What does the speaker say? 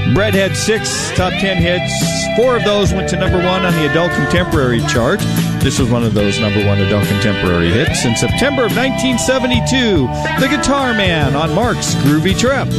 Brett had 6 top 10 hits. 4 of those went to number 1 on the adult contemporary chart. This was one of those number 1 adult contemporary hits. In September of 1972, The Guitar Man on Mark's Groovy Trip.